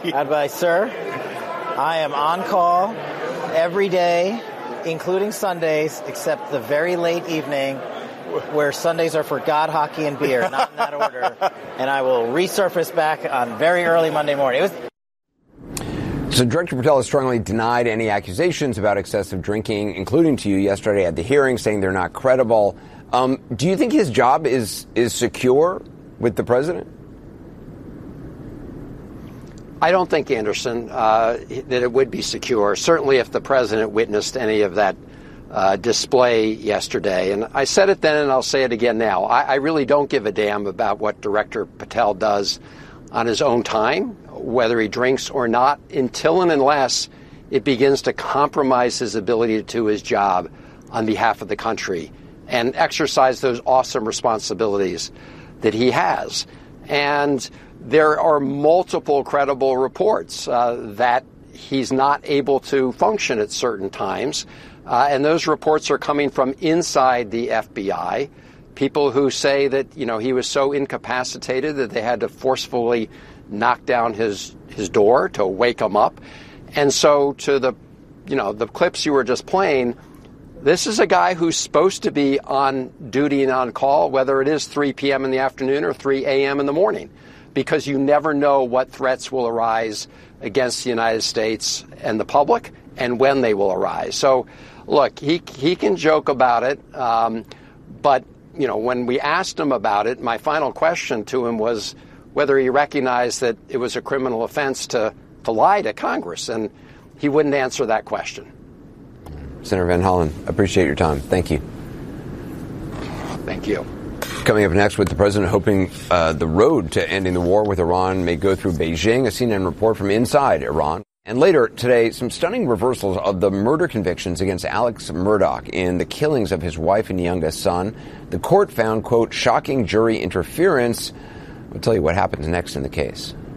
Advice, sir. I am on call every day, including Sundays, except the very late evening, where Sundays are for God, hockey, and beer, not in that order. And I will resurface back on very early Monday morning. So Director Patel has strongly denied any accusations about excessive drinking, including to you yesterday at the hearing, saying they're not credible. Do you think his job is secure with the president? I don't think, Anderson, that it would be secure. Certainly if the president witnessed any of that display yesterday. And I said it then and I'll say it again now. I really don't give a damn about what Director Patel does on his own time, whether he drinks or not, until and unless it begins to compromise his ability to do his job on behalf of the country and exercise those awesome responsibilities that he has. And there are multiple credible reports that he's not able to function at certain times. And those reports are coming from inside the FBI. People who say that, he was so incapacitated that they had to forcefully knock down his door to wake him up. And so to the clips you were just playing, this is a guy who's supposed to be on duty and on call, whether it is 3 p.m. in the afternoon or 3 a.m. in the morning, because you never know what threats will arise against the United States and the public and when they will arise. So, look, he can joke about it, but when we asked him about it, my final question to him was whether he recognized that it was a criminal offense to lie to Congress, and he wouldn't answer that question. Senator Van Hollen, appreciate your time. Thank you. Thank you. Coming up next, with the president hoping the road to ending the war with Iran may go through Beijing, a CNN report from inside Iran. And later today, some stunning reversals of the murder convictions against Alex Murdaugh in the killings of his wife and youngest son. The court found, quote, shocking jury interference. We'll tell you what happens next in the case.